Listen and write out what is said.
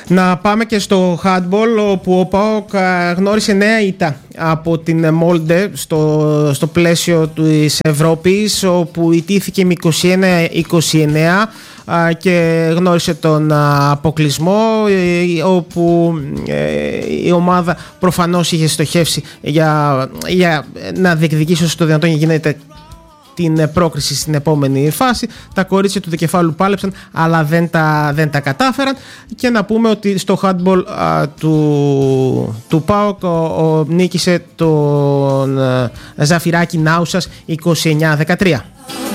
Να πάμε και στο handball, όπου ο ΠΑΟΚ γνώρισε νέα ήττα από την Μόλντε στο πλαίσιο της Ευρώπης, όπου ιτήθηκε με 21-29 και γνώρισε τον αποκλεισμό, όπου η ομάδα προφανώς είχε στοχεύσει για να διεκδικήσει όσο το δυνατόν γίνεται την πρόκριση στην επόμενη φάση. Τα κορίτσια του δικεφάλου πάλεψαν, αλλά δεν τα κατάφεραν. Και να πούμε ότι στο handball του ΠΑΟΚ νίκησε τον Ζαφυράκη Νάουσας 29-13.